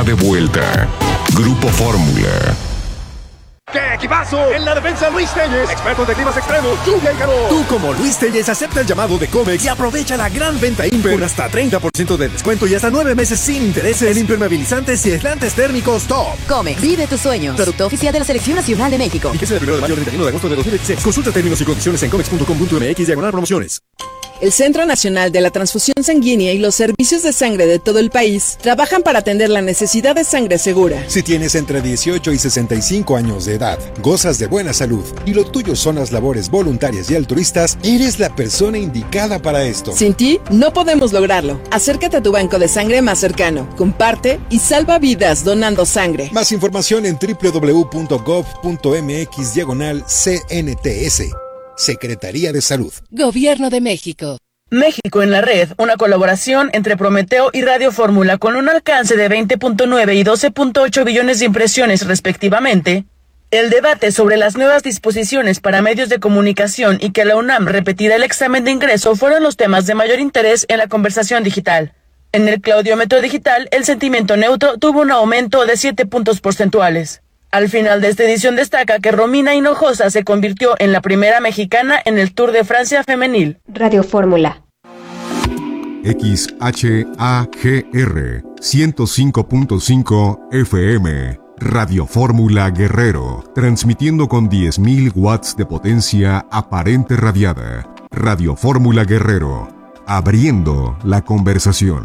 está de vuelta. Grupo Fórmula. ¡Qué equipazo! En la defensa, Luis Telles, expertos de climas extremos, lluvia y calor. Tú, como Luis Telles, acepta el llamado de Comex y aprovecha la gran venta Imper con hasta 30% de descuento y hasta 9 meses sin intereses en impermeabilizantes y aislantes térmicos top. Comex, vive tus sueños. Producto oficial de la Selección Nacional de México. Fíjese del 1 de mayo al 31 de agosto de 2016. Consulta términos y condiciones en comex.com.mx/promociones. El Centro Nacional de la Transfusión Sanguínea y los servicios de sangre de todo el país trabajan para atender la necesidad de sangre segura. Si tienes entre 18 y 65 años de edad, gozas de buena salud y lo tuyo son las labores voluntarias y altruistas, eres la persona indicada para esto. Sin ti, no podemos lograrlo. Acércate a tu banco de sangre más cercano, comparte y salva vidas donando sangre. Más información en www.gov.mx/CNTS. Secretaría de Salud. Gobierno de México. México en la red, una colaboración entre Prometeo y Radio Fórmula con un alcance de 20.9 y 12.8 billones de impresiones respectivamente. El debate sobre las nuevas disposiciones para medios de comunicación y que la UNAM repetirá el examen de ingreso fueron los temas de mayor interés en la conversación digital. En el claudiómetro digital, el sentimiento neutro tuvo un aumento de 7 puntos porcentuales. Al final de esta edición destaca que Romina Hinojosa se convirtió en la primera mexicana en el Tour de Francia femenil. Radio Fórmula. XHAGR 105.5 FM. Radio Fórmula Guerrero. Transmitiendo con 10.000 watts de potencia aparente radiada. Radio Fórmula Guerrero. Abriendo la conversación.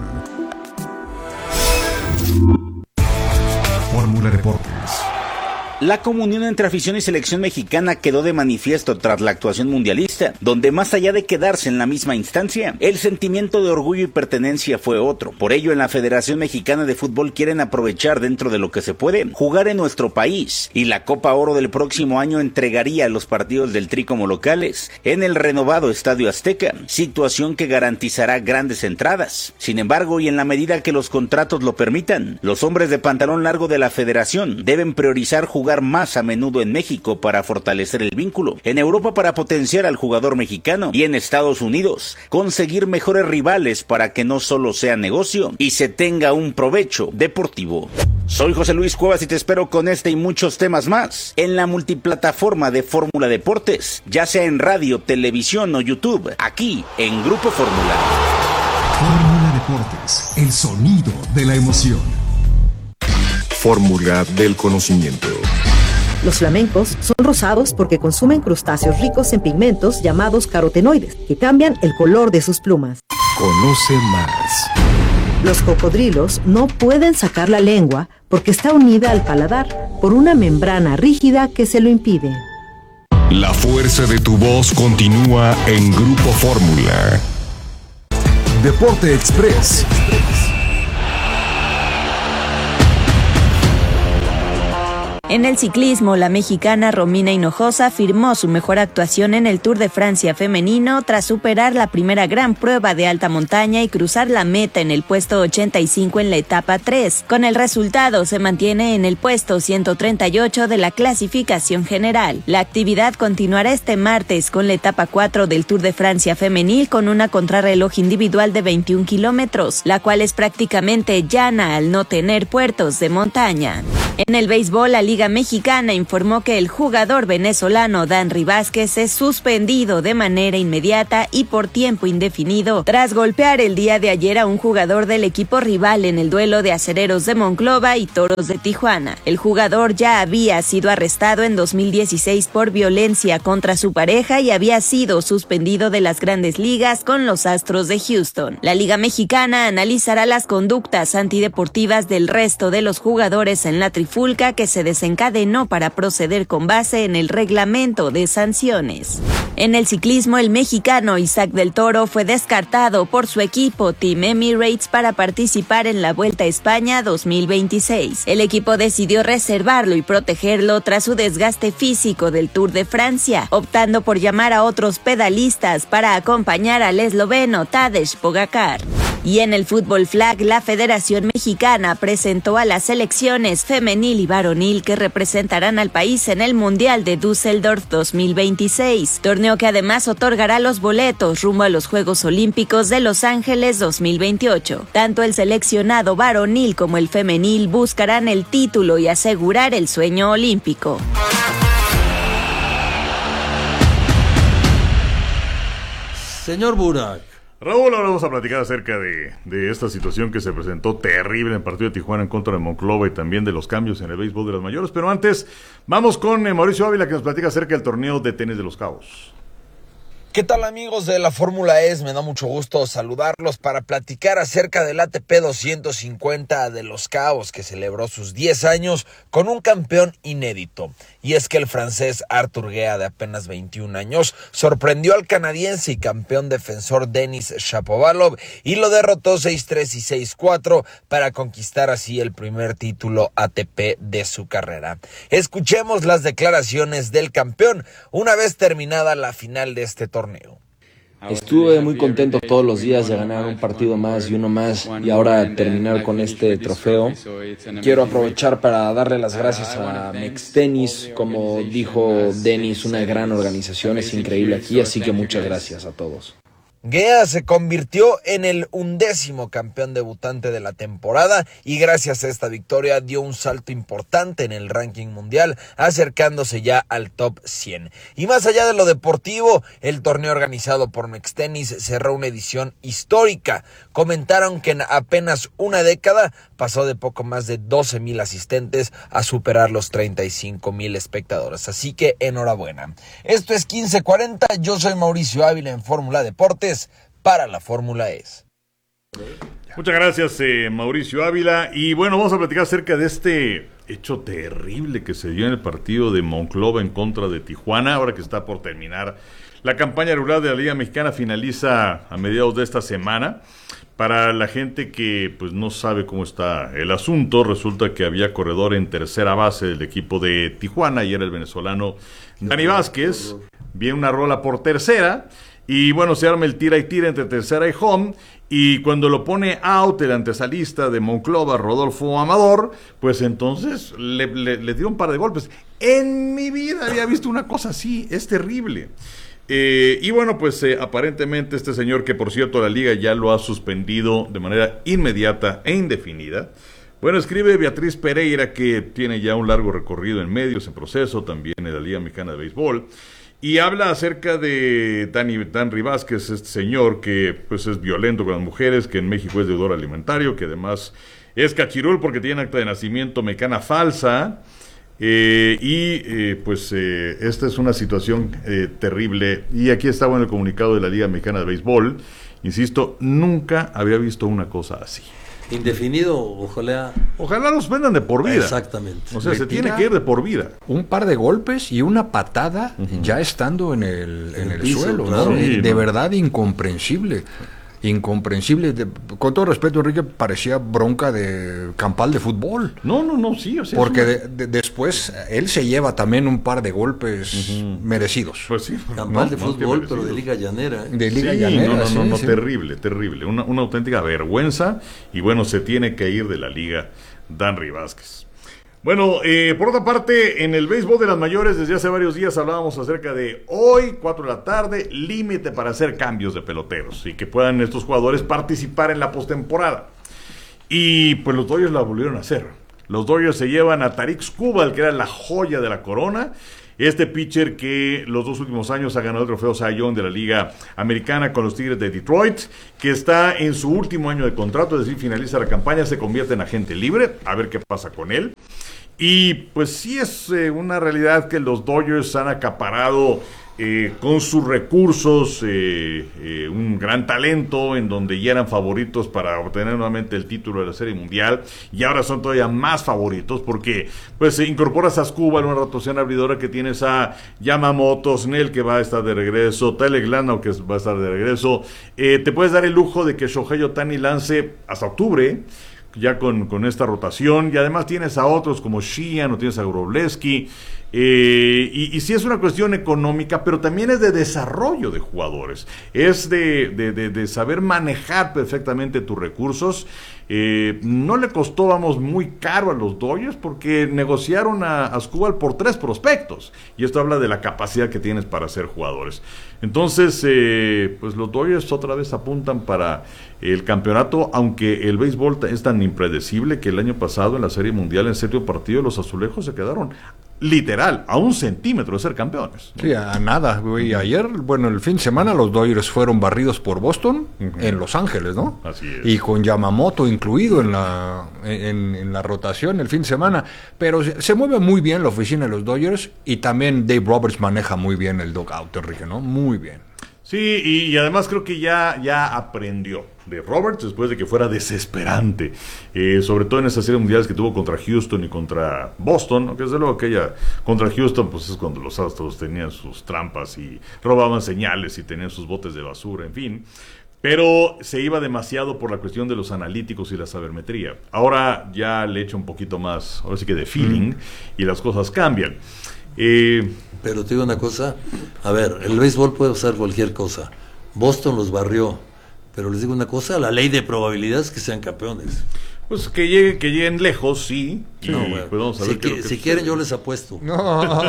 Fórmula Deportes. La comunión entre afición y selección mexicana quedó de manifiesto tras la actuación mundialista, donde más allá de quedarse en la misma instancia, el sentimiento de orgullo y pertenencia fue otro. Por ello, en la Federación Mexicana de Fútbol quieren aprovechar dentro de lo que se puede, jugar en nuestro país, y la Copa Oro del próximo año entregaría los partidos del Tri como locales en el renovado Estadio Azteca, situación que garantizará grandes entradas. Sin embargo, y en la medida que los contratos lo permitan, los hombres de pantalón largo de la Federación deben priorizar jugar más a menudo en México para fortalecer el vínculo, en Europa para potenciar al jugador mexicano y en Estados Unidos conseguir mejores rivales para que no solo sea negocio y se tenga un provecho deportivo. Soy José Luis Cuevas y te espero con este y muchos temas más en la multiplataforma de Fórmula Deportes, ya sea en radio, televisión o YouTube, aquí en Grupo Fórmula. Fórmula Deportes, el sonido de la emoción. Fórmula del conocimiento. Los flamencos son rosados porque consumen crustáceos ricos en pigmentos llamados carotenoides, que cambian el color de sus plumas. Conoce más. Los cocodrilos no pueden sacar la lengua porque está unida al paladar por una membrana rígida que se lo impide. La fuerza de tu voz continúa en Grupo Fórmula. Deporte Express. En el ciclismo, la mexicana Romina Hinojosa firmó su mejor actuación en el Tour de Francia femenino tras superar la primera gran prueba de alta montaña y cruzar la meta en el puesto 85 en la etapa 3. Con el resultado, se mantiene en el puesto 138 de la clasificación general. La actividad continuará este martes con la etapa 4 del Tour de Francia femenil con una contrarreloj individual de 21 kilómetros, la cual es prácticamente llana al no tener puertos de montaña. En el béisbol, la Liga Mexicana informó que el jugador venezolano Danry Vázquez es suspendido de manera inmediata y por tiempo indefinido tras golpear el día de ayer a un jugador del equipo rival en el duelo de Acereros de Monclova y Toros de Tijuana. El jugador ya había sido arrestado en 2016 por violencia contra su pareja y había sido suspendido de las Grandes Ligas con los Astros de Houston. La Liga Mexicana analizará las conductas antideportivas del resto de los jugadores en la trifulca que se desencadenó para proceder con base en el reglamento de sanciones. En el ciclismo, el mexicano Isaac del Toro fue descartado por su equipo Team Emirates para participar en la Vuelta a España 2026. El equipo decidió reservarlo y protegerlo tras su desgaste físico del Tour de Francia, optando por llamar a otros pedalistas para acompañar al esloveno Tadej Pogačar. Y en el fútbol flag, la Federación Mexicana presentó a las selecciones femenil y varonil que representarán al país en el Mundial de Düsseldorf 2026, torneo que además otorgará los boletos rumbo a los Juegos Olímpicos de Los Ángeles 2028. Tanto el seleccionado varonil como el femenil buscarán el título y asegurar el sueño olímpico. Señor Burak. Raúl, ahora vamos a platicar acerca de esta situación que se presentó terrible en el partido de Tijuana en contra de Monclova y también de los cambios en el béisbol de las mayores. Pero antes, vamos con Mauricio Ávila, que nos platica acerca del torneo de tenis de Los Cabos. ¿Qué tal, amigos de la Fórmula E? Me da mucho gusto saludarlos para platicar acerca del ATP 250 de Los Cabos, que celebró sus 10 años con un campeón inédito. Y es que el francés Arthur Guéa, de apenas 21 años, sorprendió al canadiense y campeón defensor Denis Shapovalov y lo derrotó 6-3 y 6-4 para conquistar así el primer título ATP de su carrera. Escuchemos las declaraciones del campeón una vez terminada la final de este torneo. Estuve muy contento todos los días de ganar un partido más y uno más y ahora terminar con este trofeo. Quiero aprovechar para darle las gracias a Mex Tennis, como dijo Denis, una gran organización, es increíble aquí, así que muchas gracias a todos. Guéa se convirtió en el 11º campeón debutante de la temporada y gracias a esta victoria dio un salto importante en el ranking mundial, acercándose ya al top 100. Y más allá de lo deportivo, el torneo organizado por Mextenis cerró una edición histórica. Comentaron que en apenas una década pasó de poco más de 12,000 asistentes a superar los 35,000 espectadores. Así que enhorabuena. Esto es 1540, yo soy Mauricio Ávila en Fórmula Deportes para la Fórmula E. Muchas gracias, Mauricio Ávila. Y bueno, vamos a platicar acerca de este hecho terrible que se dio en el partido de Monclova en contra de Tijuana, ahora que está por terminar. La campaña regular de la Liga Mexicana finaliza a mediados de esta semana. Para la gente que pues no sabe cómo está el asunto, resulta que había corredor en tercera base del equipo de Tijuana y era el venezolano Dani Vázquez. Viene una rola por tercera y bueno, se arma el tira y tira entre tercera y home. Y cuando lo pone out el antesalista de Monclova, Rodolfo Amador, pues entonces le dio un par de golpes. En mi vida había visto una cosa así, es terrible. Y bueno, pues aparentemente este señor, que por cierto la liga ya lo ha suspendido de manera inmediata e indefinida. Bueno, escribe Beatriz Pereira, que tiene ya un largo recorrido en medios, en proceso, también en la Liga Mexicana de Béisbol, y habla acerca de Dani Vázquez, este señor que pues es violento con las mujeres, que en México es deudor alimentario, que además es cachirul porque tiene acta de nacimiento mexicana falsa. Esta es una situación terrible y aquí está en el comunicado de la Liga Mexicana de Béisbol. Insisto, nunca había visto una cosa así. Indefinido, ojalá lo suspendan de por vida. Exactamente. O sea, se tiene que ir de por vida. Un par de golpes y una patada ya estando en el piso, suelo, claro. ¿No? Sí, de verdad incomprensible. Con todo respeto, Enrique, parecía bronca de campal de fútbol. No, sí. O sea, porque después él se lleva también un par de golpes merecidos. Pues sí. Campal de fútbol, pero de liga llanera. De liga llanera, sí. Terrible. Una auténtica vergüenza. Y bueno, se tiene que ir de la liga Dani Vázquez. Bueno, por otra parte, en el béisbol de las mayores, desde hace varios días hablábamos acerca de hoy, 4 de la tarde, límite para hacer cambios de peloteros y que puedan estos jugadores participar en la postemporada. Y pues los Dodgers la volvieron a hacer. Los Dodgers se llevan a Tarik Skubal, que era la joya de la corona. Este pitcher que los 2 últimos años ha ganado el trofeo Cy Young de la Liga Americana con los Tigres de Detroit, que está en su último año de contrato, es decir, finaliza la campaña, se convierte en agente libre, a ver qué pasa con él. Y pues sí es una realidad que los Dodgers han acaparado con sus recursos un gran talento, en donde ya eran favoritos para obtener nuevamente el título de la Serie Mundial, y ahora son todavía más favoritos porque pues incorporas a Skubal, una rotación abridora que tienes a Yamamoto, Snell, que va a estar de regreso, Tyler Glasnow, que va a estar de regreso. Te puedes dar el lujo de que Shohei Ohtani lance hasta octubre. ya con esta rotación, y además tienes a otros como Sheehan, o tienes a Wroblewski, y sí es una cuestión económica, pero también es de desarrollo de jugadores, es de saber manejar perfectamente tus recursos. No le costó, vamos, muy caro a los Dodgers porque negociaron a Ascobar por 3 prospectos, y esto habla de la capacidad que tienes para ser jugadores. Entonces, pues los Dodgers otra vez apuntan para el campeonato, aunque el béisbol es tan impredecible que el año pasado en la Serie Mundial, en el 7º partido, los azulejos se quedaron literal a 1 centímetro de ser campeones, ¿no? Sí, a nada, güey. Ayer, bueno, el fin de semana los Dodgers fueron barridos por Boston en Los Ángeles, ¿no? Así es. Y con Yamamoto incluido en la rotación el fin de semana. Pero se mueve muy bien la oficina de los Dodgers, y también Dave Roberts maneja muy bien el dugout, Enrique, ¿no? Muy bien. Sí, y además creo que ya aprendió de Roberts después de que fuera desesperante, sobre todo en esas series mundiales que tuvo contra Houston y contra Boston, aunque desde luego aquella contra Houston pues es cuando los Astros tenían sus trampas y robaban señales y tenían sus botes de basura, en fin, pero se iba demasiado por la cuestión de los analíticos y la sabermetría. Ahora ya le echa un poquito más, ahora sí que de feeling, y las cosas cambian. Pero te digo una cosa, a ver, el béisbol puede usar cualquier cosa. Boston los barrió, pero les digo una cosa, la ley de probabilidades es que sean campeones. Pues que lleguen lejos, sí. No, bueno, pues vamos a ver si quieren yo les apuesto. No.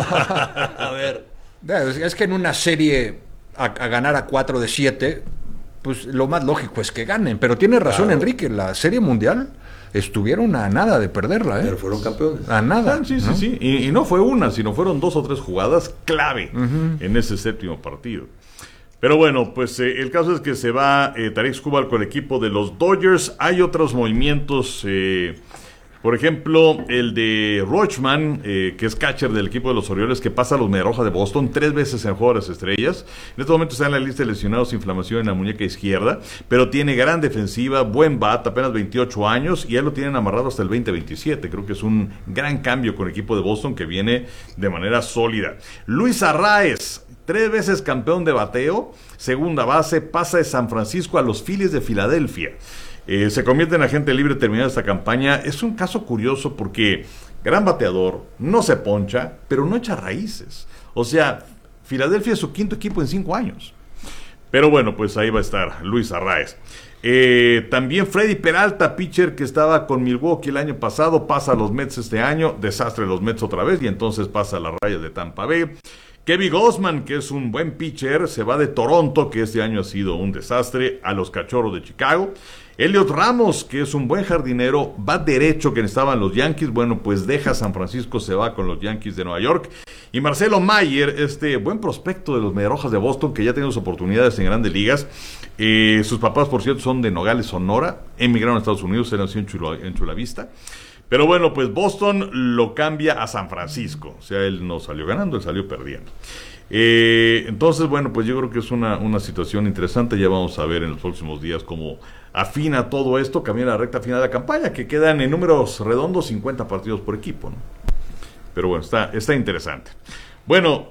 A ver. Es que en una serie a ganar a 4 de 7, pues lo más lógico es que ganen. Pero tiene razón, claro, Enrique, la Serie Mundial estuvieron a nada de perderla, pero fueron campeones. A nada. Sí, ¿no? sí. Y no fue una, sino fueron 2 o 3 jugadas clave en ese 7º partido. Pero bueno, pues el caso es que se va Tarik Skubal con el equipo de los Dodgers. Hay otros movimientos, por ejemplo, el de Rochman, que es catcher del equipo de los Orioles, que pasa a los Mediarrojas de Boston 3 veces en Juego de las Estrellas. En este momento está en la lista de lesionados, inflamación en la muñeca izquierda, pero tiene gran defensiva, buen bat, apenas 28 años, y ya lo tienen amarrado hasta el 2027. Creo que es un gran cambio con el equipo de Boston, que viene de manera sólida. Luis Arraez, 3 veces campeón de bateo, segunda base, pasa de San Francisco a los Phillies de Filadelfia. Se convierte en agente libre terminada esta campaña. Es un caso curioso porque gran bateador, no se poncha, pero no echa raíces. O sea, Filadelfia es su 5º equipo en 5 años. Pero bueno, pues ahí va a estar Luis Arraez. También Freddy Peralta, pitcher que estaba con Milwaukee el año pasado, pasa a los Mets este año, desastre de los Mets otra vez, y entonces pasa a las Rayas de Tampa Bay. Kevin Gausman, que es un buen pitcher, se va de Toronto, que este año ha sido un desastre, a los Cachorros de Chicago. Elliot Ramos, que es un buen jardinero, va derecho, que estaban los Yankees, bueno, pues deja San Francisco, se va con los Yankees de Nueva York. Y Marcelo Mayer, este buen prospecto de los Mediarrojas de Boston, que ya tiene sus oportunidades en grandes ligas. Sus papás, por cierto, son de Nogales, Sonora, emigraron a Estados Unidos, él nació en Chula Vista. Pero bueno, pues Boston lo cambia a San Francisco. O sea, él no salió ganando, él salió perdiendo. Entonces, bueno, pues yo creo que es una situación interesante. Ya vamos a ver en los próximos días cómo afina todo esto, camina la recta final de la campaña, que quedan en números redondos 50 partidos por equipo, ¿no? Pero bueno, está interesante. Bueno,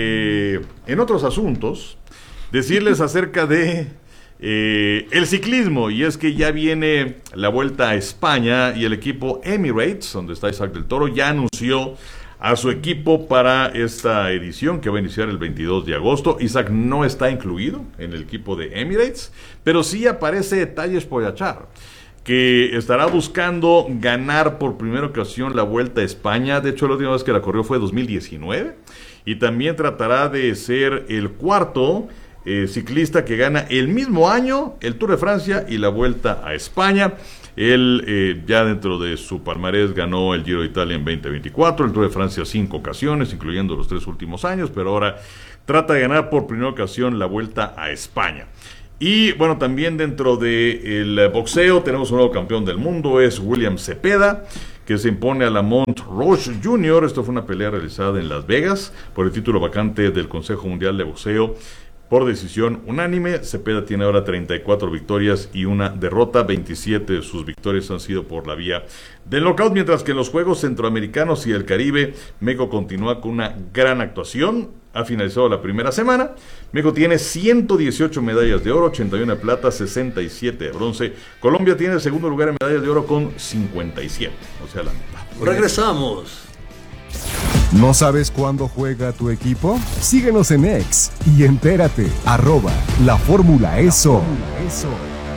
en otros asuntos, decirles acerca de el ciclismo, y es que ya viene la Vuelta a España, y el equipo Emirates, donde está Isaac del Toro, ya anunció a su equipo para esta edición que va a iniciar el 22 de agosto. Isaac no está incluido en el equipo de Emirates, pero sí aparece Tadej Pogačar, que estará buscando ganar por primera ocasión la Vuelta a España. De hecho, la última vez que la corrió fue 2019, y también tratará de ser el 4º ciclista que gana el mismo año el Tour de Francia y la Vuelta a España. Él ya dentro de su palmarés ganó el Giro de Italia en 2024, el Tour de Francia 5 ocasiones, incluyendo los 3 últimos años, pero ahora trata de ganar por primera ocasión la Vuelta a España. Y bueno, también dentro del boxeo tenemos un nuevo campeón del mundo, es William Cepeda, que se impone a Lamont Roche Jr. Esto fue una pelea realizada en Las Vegas por el título vacante del Consejo Mundial de Boxeo. por decisión unánime. Cepeda tiene ahora 34 victorias y una derrota. 27 de sus victorias han sido por la vía del knockout, mientras que en los Juegos Centroamericanos y del Caribe, México continúa con una gran actuación. Ha finalizado la primera semana. México tiene 118 medallas de oro, 81 de plata, 67 de bronce. Colombia tiene el segundo lugar en medallas de oro con 57, o sea, la mitad. Regresamos. ¿No sabes cuándo juega tu equipo? Síguenos en X y entérate. @La Fórmula ESO.